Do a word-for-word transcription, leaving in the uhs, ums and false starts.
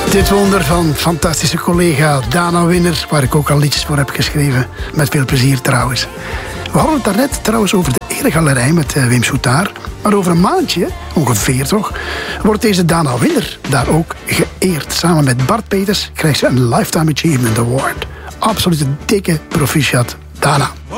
Dit wonder van fantastische collega Dana Winner, waar ik ook al liedjes voor heb geschreven. Met veel plezier trouwens. We hadden het daarnet trouwens over de eregalerij met uh, Wim Soutaar. Maar over een maandje, ongeveer toch, wordt deze Dana Winner daar ook geëerd. Samen met Bart Peters krijgt ze een Lifetime Achievement Award. Absoluut een dikke proficiat, Dana.